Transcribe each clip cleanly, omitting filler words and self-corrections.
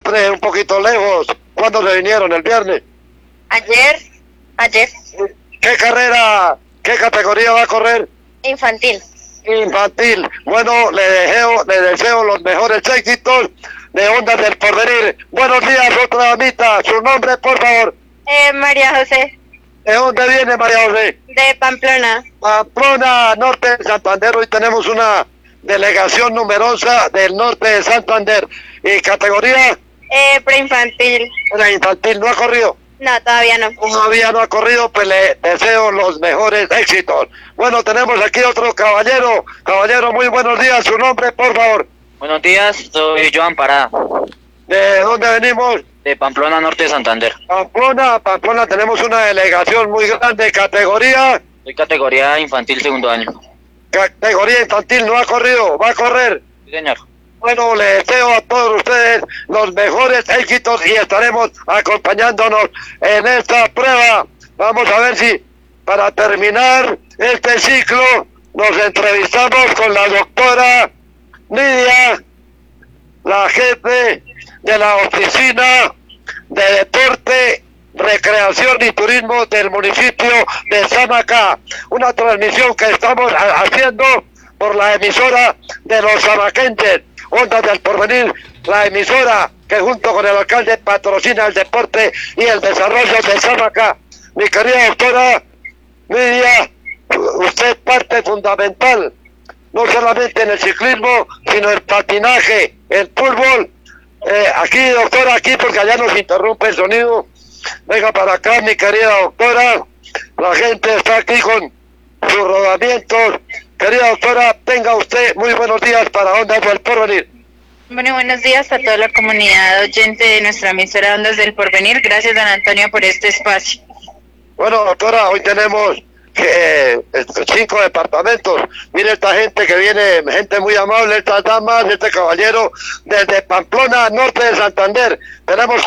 siempre un poquito lejos. ¿Cuándo se vinieron? ¿El viernes? Ayer. ¿Qué categoría va a correr? Infantil. Infantil. Bueno, le deseo los mejores éxitos de Ondas del Porvenir. Buenos días, otra damita. Su nombre, por favor. María José. ¿De dónde viene María José? De Pamplona. Pamplona, norte de Santander. Hoy tenemos una delegación numerosa del norte de Santander. ¿Y categoría? Preinfantil. La infantil, ¿no ha corrido? No, todavía no. Todavía no ha corrido, pues le deseo los mejores éxitos. Bueno, tenemos aquí otro caballero. Caballero, muy buenos días. Su nombre, por favor. Buenos días, soy Joan Parada. ¿De dónde venimos? De Pamplona, norte de Santander. Pamplona, tenemos una delegación muy grande. ¿Categoría? Soy categoría infantil segundo año. Categoría infantil, ¿no ha corrido? ¿Va a correr? Sí, señor. Bueno, les deseo a todos ustedes los mejores éxitos y estaremos acompañándonos en esta prueba. Vamos a ver si para terminar este ciclo nos entrevistamos con la doctora Nidia, la jefe de la Oficina de Deporte, Recreación y Turismo del municipio de Samacá. Una transmisión que estamos haciendo por la emisora de los samaquenses, Ondas del Porvenir, la emisora que junto con el alcalde patrocina el deporte y el desarrollo de Samacá. Mi querida doctora Nidia, usted es parte fundamental, no solamente en el ciclismo, sino el patinaje, el fútbol. Aquí, doctora, aquí, porque allá nos interrumpe el sonido. Venga para acá, mi querida doctora. La gente está aquí con sus rodamientos. Querida doctora, tenga usted muy buenos días para Ondas del Porvenir. Bueno, buenos días a toda la comunidad oyente de nuestra emisora Ondas del Porvenir. Gracias, don Antonio, por este espacio. Bueno, doctora, hoy tenemos 5 departamentos. Mire esta gente que viene, gente muy amable, estas damas, este caballero, desde Pamplona, norte de Santander. Tenemos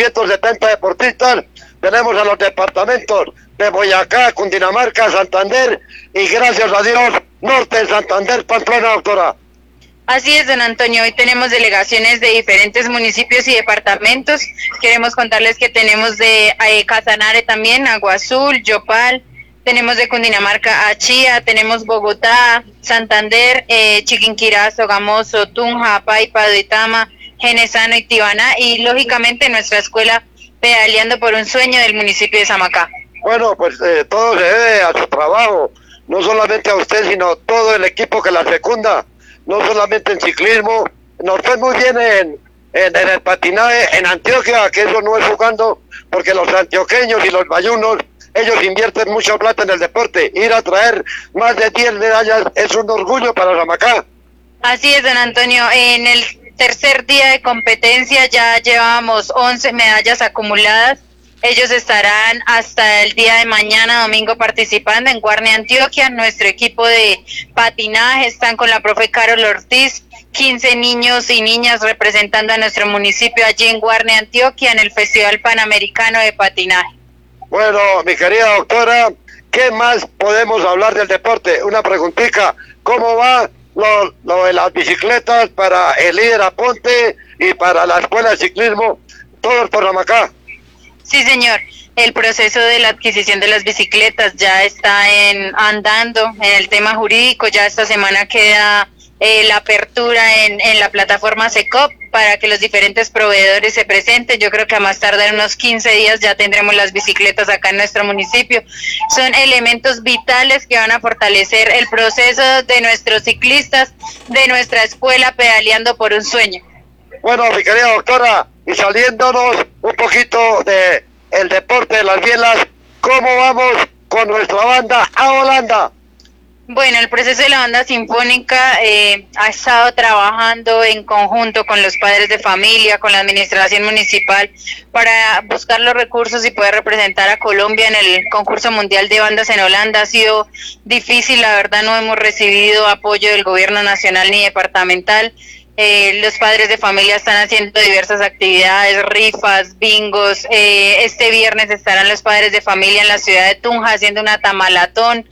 470 deportistas. Tenemos a los departamentos de Boyacá, Cundinamarca, Santander y gracias a Dios, norte de Santander, Pamplona, doctora. Así es, don Antonio. Hoy tenemos delegaciones de diferentes municipios y departamentos. Queremos contarles que tenemos de Casanare también, Agua Azul, Yopal. Tenemos de Cundinamarca a Chía, tenemos Bogotá, Santander, Chiquinquirá, Sogamoso, Tunja, Paipa, Duitama, Genesano y Tibaná. Y lógicamente nuestra escuela Pedaleando por un Sueño del municipio de Samacá. Bueno, pues todo se debe a su trabajo, no solamente a usted, sino todo el equipo que la fecunda, no solamente en ciclismo. Nos fue muy bien en el patinaje en Antioquia, que eso no es jugando, porque los antioqueños y los bayunos, ellos invierten mucha plata en el deporte. Ir a traer más de 10 medallas es un orgullo para Samacá. Así es, don Antonio. En el tercer día de competencia ya llevamos 11 medallas acumuladas. Ellos estarán hasta el día de mañana, domingo, participando en Guarne, Antioquia. Nuestro equipo de patinaje están con la profe Carol Ortiz, 15 niños y niñas representando a nuestro municipio allí en Guarne, Antioquia, en el Festival Panamericano de Patinaje. Bueno, mi querida doctora, ¿qué más podemos hablar del deporte? Una preguntita, ¿cómo va lo de las bicicletas para el líder Aponte y para la escuela de ciclismo? Todos por Samacá. Sí, señor. El proceso de la adquisición de las bicicletas ya está andando en el tema jurídico. Ya esta semana queda la apertura en la plataforma SECOP para que los diferentes proveedores se presenten. Yo creo que a más tardar en unos 15 días ya tendremos las bicicletas acá en nuestro municipio. Son elementos vitales que van a fortalecer el proceso de nuestros ciclistas, de nuestra escuela Pedaleando por un Sueño. Bueno, mi querida doctora, y saliéndonos un poquito de el deporte de las bielas, ¿cómo vamos con nuestra banda a Holanda? Bueno, el proceso de la banda sinfónica ha estado trabajando en conjunto con los padres de familia, con la administración municipal, para buscar los recursos y poder representar a Colombia en el concurso mundial de bandas en Holanda. Ha sido difícil, la verdad no hemos recibido apoyo del gobierno nacional ni departamental. Los padres de familia están haciendo diversas actividades, rifas, bingos. Este viernes estarán los padres de familia en la ciudad de Tunja haciendo una tamalatón.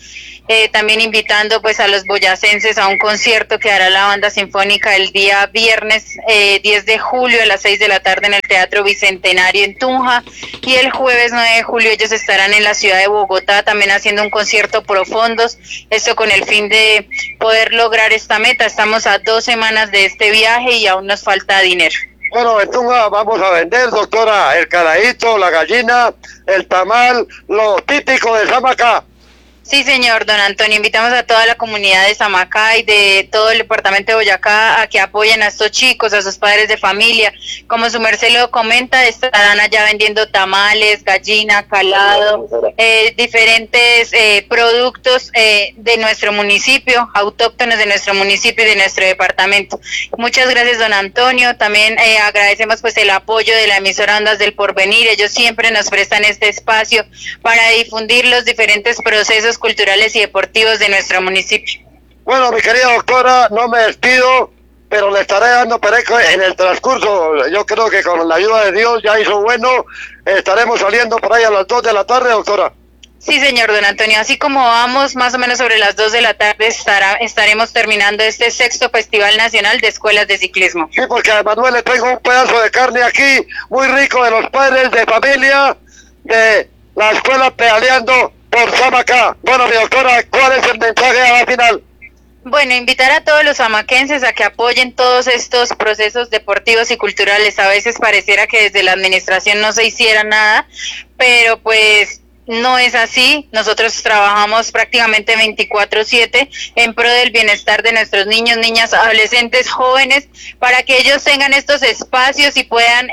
también invitando pues a los boyacenses a un concierto que hará la banda sinfónica el día viernes 10 de julio a las 6 de la tarde en el Teatro Bicentenario en Tunja, y el jueves 9 de julio ellos estarán en la ciudad de Bogotá también haciendo un concierto pro fondos, esto con el fin de poder lograr esta meta. Estamos a 2 semanas de este viaje y aún nos falta dinero. Bueno, en Tunja vamos a vender, doctora, el caradito, la gallina, el tamal, lo típico de Samacá. Sí, señor, don Antonio, invitamos a toda la comunidad de Samacá y de todo el departamento de Boyacá a que apoyen a estos chicos, a sus padres de familia. Como su merced lo comenta, estarán allá vendiendo tamales, gallina, calado, diferentes productos de nuestro municipio, autóctonos de nuestro municipio y de nuestro departamento. Muchas gracias, don Antonio. También agradecemos pues el apoyo de la emisora Ondas del Porvenir. Ellos siempre nos prestan este espacio para difundir los diferentes procesos culturales y deportivos de nuestro municipio. Bueno, mi querida doctora, no me despido, pero le estaré dando pereco en el transcurso. Yo creo que con la ayuda de Dios ya hizo bueno. Estaremos saliendo por ahí a las 2 de la tarde, doctora. Sí, señor don Antonio, así como vamos más o menos sobre las 2 de la tarde estaremos terminando este 6º Festival Nacional de Escuelas de Ciclismo. Sí, porque a Manuel le tengo un pedazo de carne aquí, muy rico, de los padres de familia de la escuela pedaleando por Samacá. Bueno, mi doctora, ¿cuál es el mensaje a la final? Bueno, invitar a todos los samaquenses a que apoyen todos estos procesos deportivos y culturales. A veces pareciera que desde la administración no se hiciera nada, pero pues no es así. Nosotros trabajamos prácticamente 24/7 en pro del bienestar de nuestros niños, niñas, adolescentes, jóvenes, para que ellos tengan estos espacios y puedan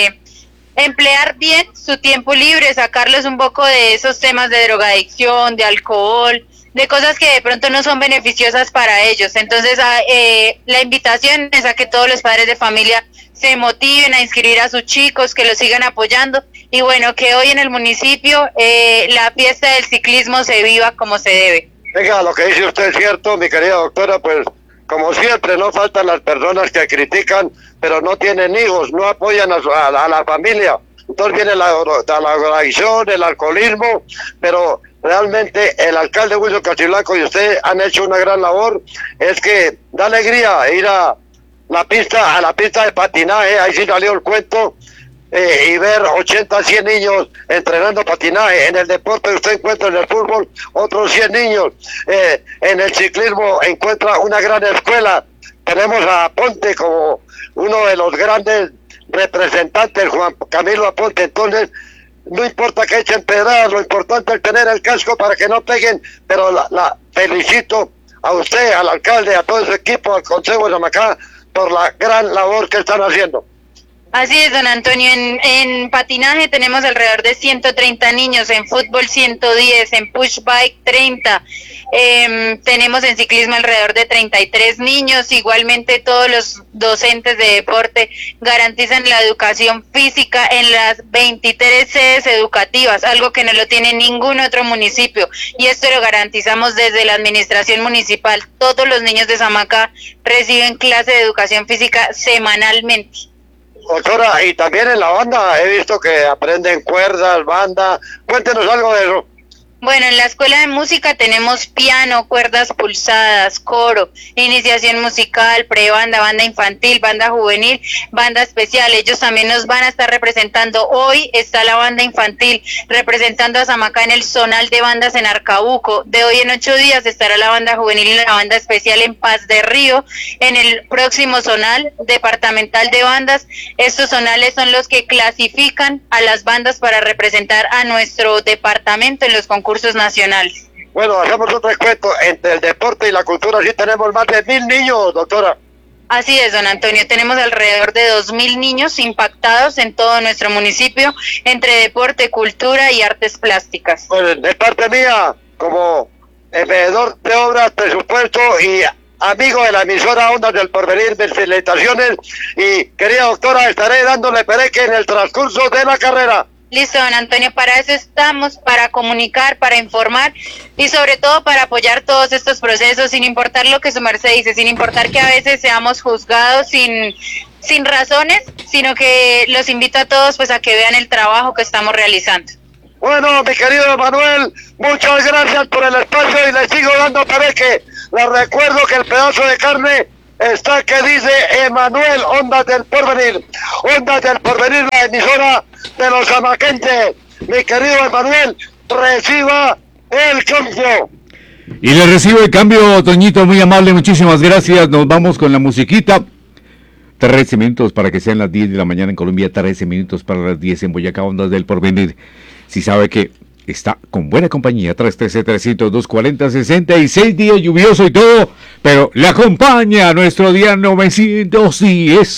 emplear bien su tiempo libre, sacarlos un poco de esos temas de drogadicción, de alcohol, de cosas que de pronto no son beneficiosas para ellos. Entonces la invitación es a que todos los padres de familia se motiven a inscribir a sus chicos, que los sigan apoyando, y bueno, que hoy en el municipio la fiesta del ciclismo se viva como se debe. Venga, lo que dice usted es cierto, mi querida doctora, pues como siempre no faltan las personas que critican, pero no tienen hijos, no apoyan a la familia. Entonces viene la drogadicción, el alcoholismo, pero realmente el alcalde Wilson Castiblanco y usted han hecho una gran labor. Es que da alegría ir a la pista de patinaje, ahí sí salió el cuento, y ver 80, 100 niños entrenando patinaje. En el deporte usted encuentra en el fútbol otros 100 niños, en el ciclismo encuentra una gran escuela. Tenemos a Aponte como uno de los grandes representantes, Juan Camilo Aponte. Entonces no importa que echen pedradas, lo importante es tener el casco para que no peguen, pero la felicito a usted, al alcalde, a todo su equipo, al Consejo de Samacá, por la gran labor que están haciendo. Así es, don Antonio. En patinaje tenemos alrededor de 130 niños, en fútbol 110, en push bike 30, tenemos en ciclismo alrededor de 33 niños. Igualmente todos los docentes de deporte garantizan la educación física en las 23 sedes educativas, algo que no lo tiene ningún otro municipio, y esto lo garantizamos desde la administración municipal. Todos los niños de Samacá reciben clase de educación física semanalmente. Doctora, y también en la banda he visto que aprenden cuerdas, banda. Cuéntenos algo de eso. Bueno, en la escuela de música tenemos piano, cuerdas pulsadas, coro, iniciación musical, prebanda, banda infantil, banda juvenil, banda especial. Ellos también nos van a estar representando. Hoy está la banda infantil representando a Samacá en el zonal de bandas en Arcabuco. De hoy en 8 días estará la banda juvenil y la banda especial en Paz de Río. En el próximo zonal departamental de bandas, estos zonales son los que clasifican a las bandas para representar a nuestro departamento en los concursos nacionales. Bueno, hacemos otro recuento. Entre el deporte y la cultura sí tenemos más de 1000 niños, doctora. Así es, don Antonio, tenemos alrededor de 2000 niños impactados en todo nuestro municipio entre deporte, cultura y artes plásticas. Pues de parte mía, como veedor de obras, presupuesto y amigo de la emisora Ondas del Porvenir, mis felicitaciones, y querida doctora, estaré dándole pereque en el transcurso de la carrera. Listo, don Antonio, para eso estamos, para comunicar, para informar y sobre todo para apoyar todos estos procesos, sin importar lo que su merced dice, sin importar que a veces seamos juzgados sin razones, sino que los invito a todos pues a que vean el trabajo que estamos realizando. Bueno, mi querido Manuel, muchas gracias por el espacio y le sigo dando pareque. Les recuerdo que el pedazo de carne está que dice Emanuel, Ondas del Porvenir. Ondas del Porvenir, la emisora de los amaquenses. Mi querido Emanuel, reciba el cambio. Y le recibo el cambio, Toñito, muy amable, muchísimas gracias. Nos vamos con la musiquita. 13 minutos para que sean las 10 de la mañana en Colombia, 13 minutos para las 10 en Boyacá, Ondas del Porvenir. Si sabe que está con buena compañía, 313-300-240-66, días lluvioso y todo, pero le acompaña nuestro día 910.